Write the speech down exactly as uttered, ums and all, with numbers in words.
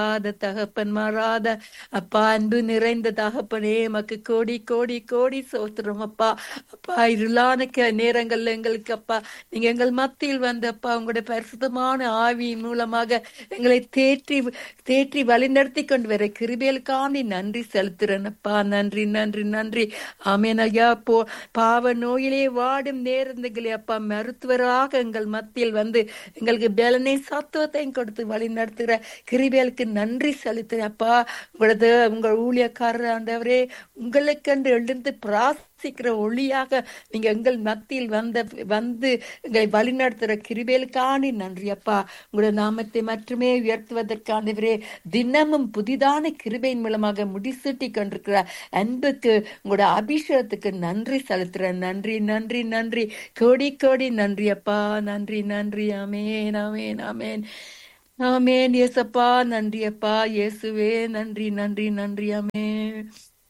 மாறாத தகப்பன் மாறாத அப்பா அன்பு நிறைந்த தகப்பனே மக்கு கோடி கோடி கோடி சோத்திரம் அப்பா. அப்பா இருளான க- நேரங்கள்ல எங்களுக்கு அப்பா நீங்க எங்கள் மத்தியில் வந்து அப்பா உங்களுடைய பரிசுத்தமான ஆவியின் மூலமாக எங்களை தேற்றி தேற்றி வழிநடத்தி கொண்டு வர கிருபைகளுக்காண்டி நன்றி செலுத்துறேன் அப்பா. நன்றி நன்றி நன்றி. ஆமென் ஐயா. போ பாவ நோயிலே வாடும் நேரங்களே அப்பா மருத்துவராக எங்கள் மத்தியில் வந்து எங்களுக்கு பலனை சத்துவத்தையும் கொடுத்து வழி நடத்துகிற கிருபைகளுக்கு நன்றி செலுத்துறேன் அப்பா. உங்களது உங்கள் ஊழியக்காரர் ஆண்டவரே உங்களுக்கென்று எழுந்து பிரார்த்திக்கிற ஒளியாக நீங்க எங்கள் மத்தியில் வந்த வந்து எங்களை வழிநடத்துகிற கிருபைகளுக்காண்டி நன்றி அப்பா. உங்களுடைய நாமத்தை மட்டுமே உயர்த்துவதற்கானவரே தினமும் புதிதான கிருபையின் மூலமாக முடிசூட்டி கொண்டிருக்கிற அன்புக்கு உங்களோட அபிஷேகத்துக்கு நன்றி செலுத்துறேன். நன்றி நன்றி நன்றி. கோடி கோடி நன்றி அப்பா. நன்றி நன்றி. ஆமேன் ஆமேன் ஆமேன் ஆமேன். இயேசப்பா நன்றி அப்பா. இயேசுவே நன்றி நன்றி நன்றி. ஆமேன்.